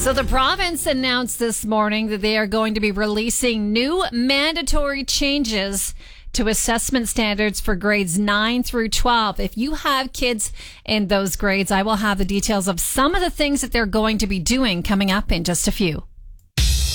So the province announced this morning that they are going to be releasing new mandatory changes to assessment standards for grades 9 through 12. If you have kids in those grades, I will have the details of some of the things that they're going to be doing coming up in just a few.